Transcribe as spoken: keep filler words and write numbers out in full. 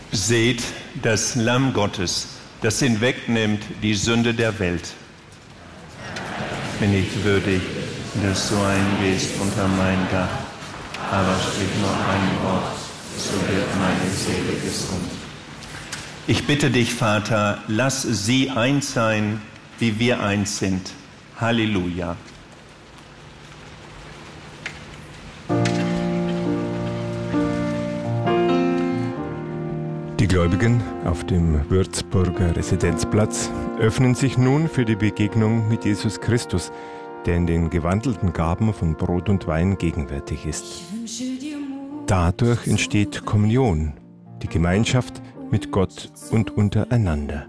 Seht das Lamm Gottes, das hinwegnimmt die Sünde der Welt. Bin ich würdig, dass du eingehst unter mein Dach, aber sprich nur ein Wort, so wird meine Seele gesund. Ich bitte dich, Vater, lass sie eins sein, wie wir eins sind. Halleluja. Die Gläubigen auf dem Würzburger Residenzplatz öffnen sich nun für die Begegnung mit Jesus Christus, der in den gewandelten Gaben von Brot und Wein gegenwärtig ist. Dadurch entsteht Kommunion, die Gemeinschaft mit Gott und untereinander.